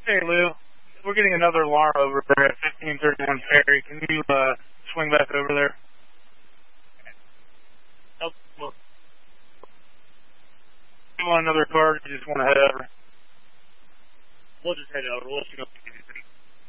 Hey, Lou. We're getting another alarm over there at 1531 Ferry. Can you swing back over there? Oh, well, you want another car, or you just want to head over? We'll just head over. We'll let you know if you need anything.